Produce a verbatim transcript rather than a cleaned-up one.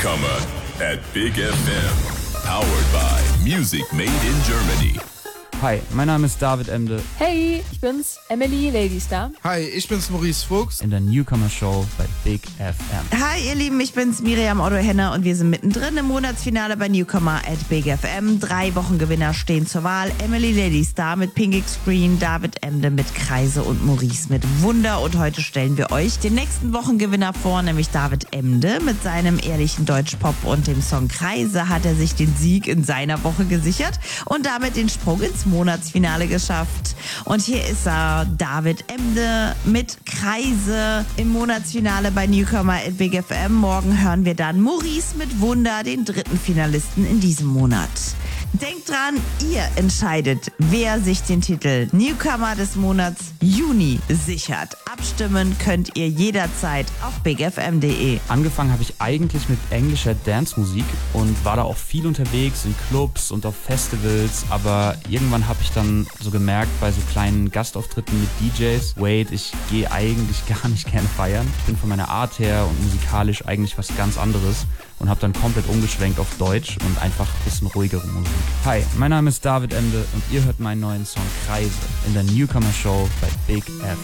Newcomer at Big F M. Powered by Music Made in Germany. Hi, mein Name ist David Emde. Hey, ich bin's, Emily Ladystar. Hi, ich bin's Maurice Fuchs. In der Newcomer Show bei Big F M. Hi ihr Lieben, ich bin's Miriam Otto-Henner und wir sind mittendrin im Monatsfinale bei Newcomer at Big F M. Drei Wochengewinner stehen zur Wahl. Emily Ladystar mit Pink Screen, David Emde mit Kreise und Maurice mit Wunder. Und heute stellen wir euch den nächsten Wochengewinner vor, nämlich David Emde. Mit seinem ehrlichen Deutschpop und dem Song Kreise hat er sich den Sieg in seiner Woche gesichert und damit den Sprung ins Monatsfinale geschafft. Und hier ist er, David Emde mit Kreise im Monatsfinale bei Newcomer at Big F M. Morgen hören wir dann Maurice mit Wunder, den dritten Finalisten in diesem Monat. Denkt dran, ihr entscheidet, wer sich den Titel Newcomer des Monats Juni sichert. Abstimmen könnt ihr jederzeit auf big f m punkt d e. Angefangen habe ich eigentlich mit englischer Dance-Musik und war da auch viel unterwegs in Clubs und auf Festivals, aber irgendwann habe ich dann so gemerkt bei so kleinen Gastauftritten mit D Js, wait, ich gehe eigentlich gar nicht gerne feiern. Ich bin von meiner Art her und musikalisch eigentlich was ganz anderes und habe dann komplett umgeschwenkt auf Deutsch und einfach ein bisschen ruhigere Musik. Hi, mein Name ist David Emde und ihr hört meinen neuen Song Kreise in der Newcomer Show bei Big F M.